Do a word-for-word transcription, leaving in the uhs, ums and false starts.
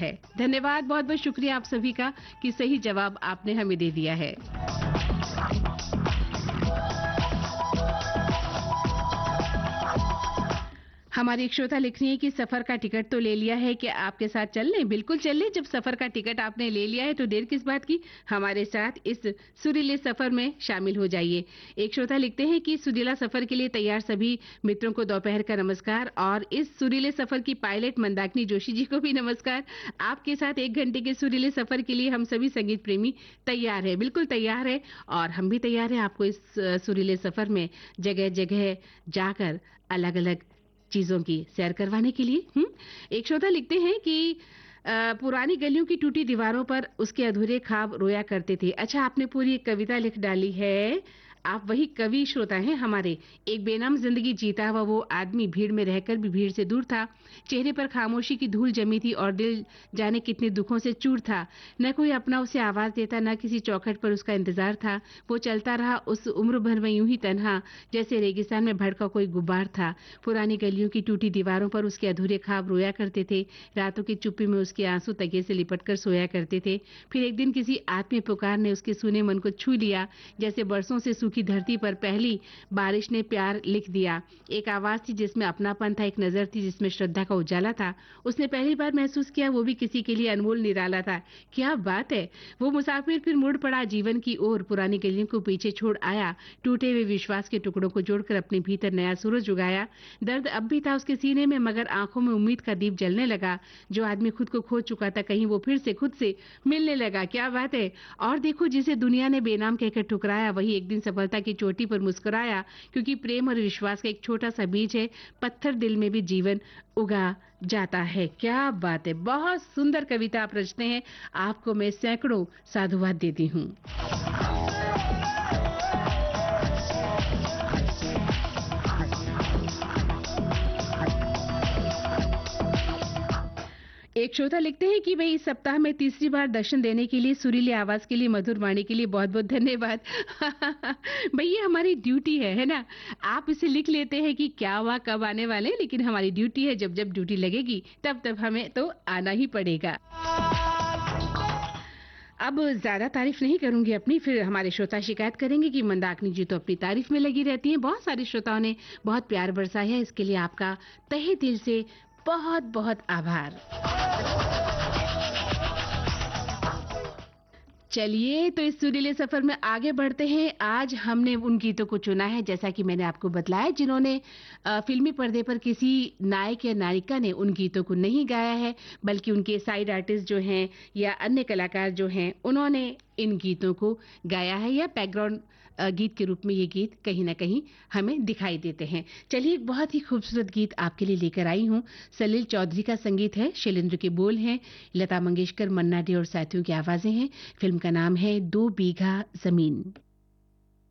है। धन्यवाद, बहुत बहुत शुक्रिया आप सभी का कि सही जवाब आपने हमें दे दिया है। हमारी एक श्रोता लिख रही है कि सफर का टिकट तो ले लिया है, कि आपके साथ चल लें? बिल्कुल चल लें। जब सफर का टिकट आपने ले लिया है तो देर किस बात की, हमारे साथ इस सुरीले सफर में शामिल हो जाइए। एक श्रोता लिखते हैं कि सुरीला सफर के लिए तैयार सभी मित्रों को दोपहर का नमस्कार, और इस सुरीले सफर की पायलट मंदाकिनी जोशी जी को भी नमस्कार। आपके साथ एक घंटे के सुरीले सफर के लिए हम सभी संगीत प्रेमी तैयार है, बिल्कुल तैयार है, और हम भी तैयार है आपको इस सुरीले सफर में जगह जगह जाकर अलग अलग चीजों की सैर करवाने के लिए। हुँ? एक श्रोता लिखते हैं कि आ, पुरानी गलियों की टूटी दीवारों पर उसके अधूरे ख्वाब रोया करते थे। अच्छा, आपने पूरी एक कविता लिख डाली है। आप वही कवि श्रोता हैं हमारे। एक बेनाम जिंदगी जीता हुआ वो आदमी भीड़ में रहकर भी भीड़ से दूर था। चेहरे पर खामोशी की धूल जमी थी और दिल जाने कितने दुखों से चूर था। न कोई अपना उसे आवाज देता, न किसी चौखट पर उसका इंतजार था। वो चलता रहा उस उम्र भर में यूं ही तन्हा, जैसे रेगिस्तान में भड़का कोई गुब्बार था। पुरानी गलियों की टूटी दीवारों पर उसके अधूरे ख्वाब रोया करते थे। रातों की चुप्पी में उसके आंसू तकिए से लिपट कर सोया करते थे। फिर एक दिन किसी आत्मीय पुकार ने उसके सूने मन को छू लिया, जैसे बरसों से की धरती पर पहली बारिश ने प्यार लिख दिया। एक आवाज थी जिसमें अपनापन था, एक नजर थी जिसमें श्रद्धा का उजाला था। उसने पहली बार महसूस किया वो भी किसी के लिए अनमोल निराला था। क्या बात है। वो मुसाफिर फिर मुड़ पड़ा जीवन की ओर, पुरानी गलियों को पीछे छोड़ आया, टूटे हुए विश्वास के टुकड़ों को जोड़कर अपने भीतर नया सूरज उगाया। दर्द अब भी था उसके सीने में, मगर आंखों में उम्मीद का दीप जलने लगा। जो आदमी खुद को खो चुका था, कहीं वो फिर से खुद से मिलने लगा। क्या बात है। और देखो, जिसे दुनिया ने बेनाम कहकर ठुकराया, वही एक दिन सफलता की चोटी पर मुस्कुराया, क्योंकि प्रेम और विश्वास का एक छोटा सा बीज है, पत्थर दिल में भी जीवन उगा जाता है। क्या बात है। बहुत सुंदर कविता आप रचते हैं। आपको मैं सैकड़ों साधुवाद देती हूँ। एक श्रोता लिखते हैं कि भाई इस सप्ताह में तीसरी बार दर्शन देने के लिए, सुरीली आवाज के लिए, मधुर वाणी के लिए बहुत बहुत धन्यवाद। भाई ये हमारी ड्यूटी है है ना। आप इसे लिख लेते हैं कि क्या हुआ, कब आने वाले, लेकिन हमारी ड्यूटी है, जब जब ड्यूटी लगेगी तब तब हमें तो आना ही पड़ेगा। अब ज्यादा तारीफ नहीं करूंगी अपनी, फिर हमारे श्रोता शिकायत करेंगे कि मंदाकिनी जी तो अपनी तारीफ में लगी रहती हैं। बहुत सारे श्रोताओं ने बहुत प्यार बरसाया है, इसके लिए आपका तहे दिल से बहुत बहुत आभार। चलिए, तो इस सुरीले सफर में आगे बढ़ते हैं। आज हमने उन गीतों को चुना है, जैसा कि मैंने आपको बतलाया, जिन्होंने फिल्मी पर्दे पर किसी नायक या नायिका ने उन गीतों को नहीं गाया है, बल्कि उनके साइड आर्टिस्ट जो हैं या अन्य कलाकार जो हैं, उन्होंने इन गीतों को गाया है, या बैकग्राउंड गीत के रूप में ये गीत कहीं ना कहीं हमें दिखाई देते हैं। चलिए, एक बहुत ही खूबसूरत गीत आपके लिए लेकर आई हूँ। सलील चौधरी का संगीत है, शैलेंद्र के बोल हैं, लता मंगेशकर, मन्ना डे और साथियों की आवाजें हैं। फिल्म का नाम है दो बीघा जमीन।